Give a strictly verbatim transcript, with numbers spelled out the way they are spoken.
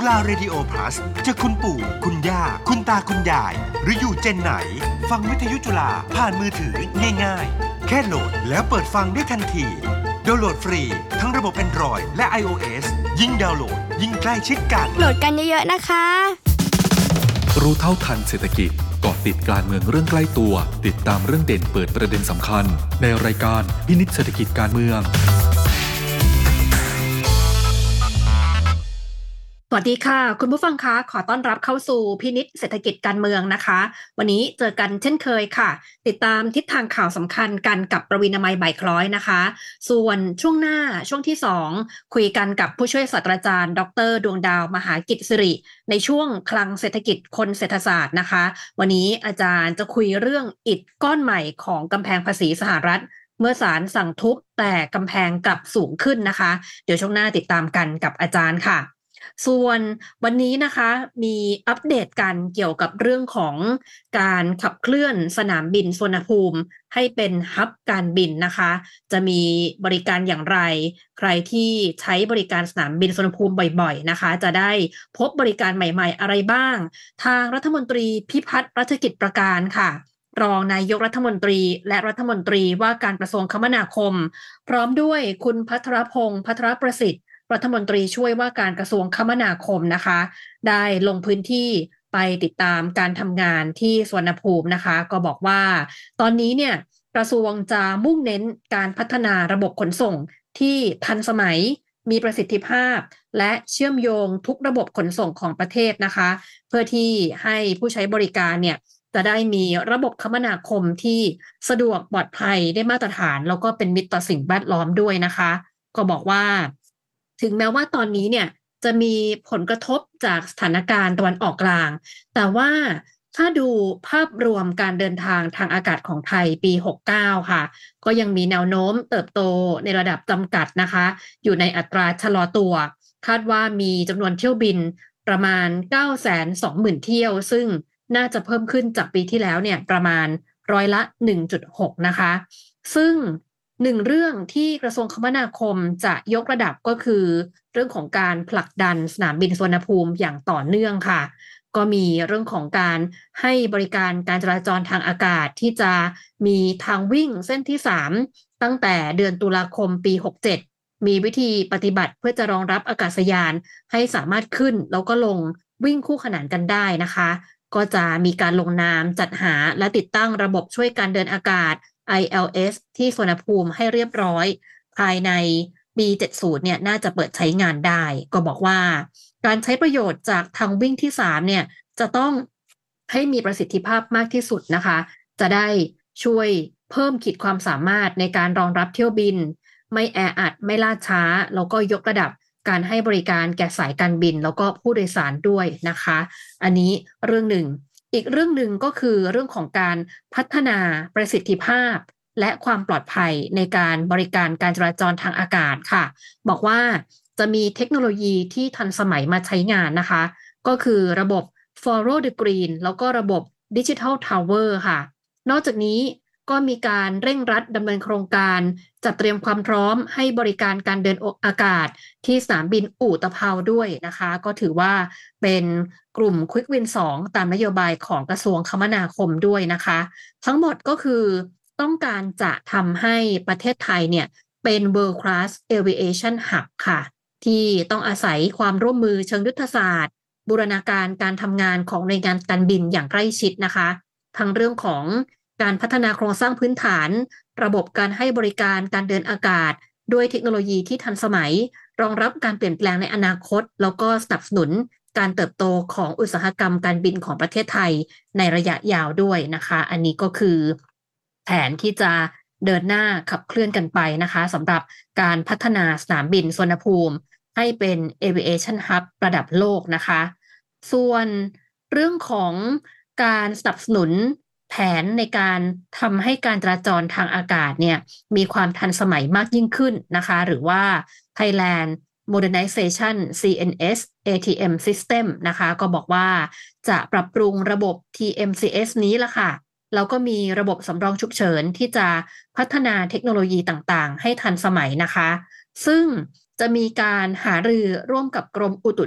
ฬาเรดิโอ plus จะคุณปู่คุณย่าคุณตาคุณยายหรืออยู่เจนไหนฟังวิทยุจุฬาผ่านมือถือง่ายๆแค่โหลดแล้วเปิดฟังได้ทันทีดาวน์โหลดฟรีทั้งระบบ Android และ iOS ยิ่งดาวน์โหลดยิ่งใกล้ชิดกันโหลดกันเยอะๆนะคะรู้เท่าทันเศรษฐกิจเกาะติดการเมืองเรื่องใกล้ตัวติดตามเรื่องเด่นเปิดประเด็นสำคัญในรายการพินิจเศรษฐกิจการเมืองสวัสดีค่ะคุณผู้ฟังคะขอต้อนรับเข้าสู่พินิจเศรษฐกิจการเมืองนะคะวันนี้เจอกันเช่นเคยค่ะติดตามทิศทางข่าวสำคัญกันกับประวินามัยบ่ายคล้อยนะคะส่วนช่วงหน้าช่วงที่สองคุยกันกับผู้ช่วยศาสตราจารย์ดรดวงดาวมหากิจสิริในช่วงคลังเศรษฐกิจคนเศรษฐศาสตร์นะคะวันนี้อาจารย์จะคุยเรื่องอิฐก้อนใหม่ของกำแพงภาษีสหรัฐเมื่อศาลสั่งทุบแต่กำแพงกลับสูงขึ้นนะคะเดี๋ยวช่วงหน้าติดตามกันกับอาจารย์ค่ะส่วนวันนี้นะคะมีอัปเดตกันเกี่ยวกับเรื่องของการขับเคลื่อนสนามบินสุวรรณภูมิให้เป็นฮับการบินนะคะจะมีบริการอย่างไรใครที่ใช้บริการสนามบินสุวรรณภูมิบ่อยๆนะคะจะได้พบบริการใหม่ๆอะไรบ้างทางรัฐมนตรีพิพัฒน์รัชกิจประการค่ะรองนายกรัฐมนตรีและรัฐมนตรีว่าการกระทรวงคมนาคมพร้อมด้วยคุณภัทรพงษ์ภัทรประสิทธิ์รัฐมนตรีช่วยว่าการกระทรวงคมนาคมนะคะได้ลงพื้นที่ไปติดตามการทำงานที่สุวรรณภูมินะคะก็บอกว่าตอนนี้เนี่ยกระทรวงจะมุ่งเน้นการพัฒนาระบบขนส่งที่ทันสมัยมีประสิทธิภาพและเชื่อมโยงทุกระบบขนส่งของประเทศนะคะเพื่อที่ให้ผู้ใช้บริการเนี่ยจะได้มีระบบคมนาคมที่สะดวกปลอดภัยได้มาตรฐานแล้วก็เป็นมิตรต่อสิ่งแวดล้อมด้วยนะคะก็บอกว่าถึงแม้ว่าตอนนี้เนี่ยจะมีผลกระทบจากสถานการณ์ตะวันออกกลางแต่ว่าถ้าดูภาพรวมการเดินทางทางอากาศของไทยปีหกสิบเก้าค่ะก็ยังมีแนวโน้มเติบโตในระดับจำกัดนะคะอยู่ในอัตราชะลอตัวคาดว่ามีจำนวนเที่ยวบินประมาณ เก้าแสนสองหมื่น เที่ยวซึ่งน่าจะเพิ่มขึ้นจากปีที่แล้วเนี่ยประมาณร้อยละ หนึ่งจุดหก นะคะซึ่งหนึ่งเรื่องที่กระทรวงคมนาคมจะยกระดับก็คือเรื่องของการผลักดันสนามบินสุวรรณภูมิอย่างต่อเนื่องค่ะก็มีเรื่องของการให้บริการการจราจรทางอากาศที่จะมีทางวิ่งเส้นที่สามตั้งแต่เดือนตุลาคมปีหกสิบเจ็ดมีวิธีปฏิบัติเพื่อจะรองรับอากาศยานให้สามารถขึ้นแล้วก็ลงวิ่งคู่ขนานกันได้นะคะก็จะมีการลงนามจัดหาและติดตั้งระบบช่วยการเดินอากาศไอ แอล เอส ที่สุวรรณภูมิให้เรียบร้อยภายในปีเจ็ดสิบเนี่ยน่าจะเปิดใช้งานได้ก็บอกว่าการใช้ประโยชน์จากทางวิ่งที่สามเนี่ยจะต้องให้มีประสิทธิภาพมากที่สุดนะคะจะได้ช่วยเพิ่มขีดความสามารถในการรองรับเที่ยวบินไม่แออัดไม่ล่าช้าแล้วก็ยกระดับการให้บริการแก่สายการบินแล้วก็ผู้โดยสารด้วยนะคะอันนี้เรื่องหนึ่งอีกเรื่องหนึ่งก็คือเรื่องของการพัฒนาประสิทธิภาพและความปลอดภัยในการบริการการจราจรทางอากาศค่ะบอกว่าจะมีเทคโนโลยีที่ทันสมัยมาใช้งานนะคะก็คือระบบ Follow the Green แล้วก็ระบบ Digital Tower ค่ะนอกจากนี้ก็มีการเร่งรัดดำเนินโครงการจัดเตรียมความพร้อมให้บริการการเดินอากาศที่สนามบินอู่ตะเภาด้วยนะคะก็ถือว่าเป็นกลุ่ม Quick Win สองตามนโยบายของกระทรวงคมนาคมด้วยนะคะทั้งหมดก็คือต้องการจะทำให้ประเทศไทยเนี่ยเป็น World Class Aviation Hub ค่ะที่ต้องอาศัยความร่วมมือเชิงยุทธศาสตร์บูรณาการการทำงานของหน่วยงานการบินอย่างใกล้ชิดนะคะทั้งเรื่องของการพัฒนาโครงสร้างพื้นฐานระบบการให้บริการการเดินอากาศด้วยเทคโนโลยีที่ทันสมัยรองรับการเปลี่ยนแปลงในอนาคตแล้วก็สนับสนุนการเติบโตของอุตสาหกรรมการบินของประเทศไทยในระยะยาวด้วยนะคะอันนี้ก็คือแผนที่จะเดินหน้าขับเคลื่อนกันไปนะคะสำหรับการพัฒนาสนามบินสุวรรณภูมิให้เป็น Aviation Hub ระดับโลกนะคะส่วนเรื่องของการสนับสนุนแผนในการทำให้การจราจรทางอากาศเนี่ยมีความทันสมัยมากยิ่งขึ้นนะคะหรือว่า Thailand Modernization ซี เอ็น เอส เอ ที เอ็ม System นะคะก็บอกว่าจะปรับปรุงระบบ ที เอ็ม ซี เอส นี้ละค่ะแล้วก็มีระบบสำรองฉุกเฉินที่จะพัฒนาเทคโนโลยีต่างๆให้ทันสมัยนะคะซึ่งจะมีการหารือร่วมกับกรมอุตุ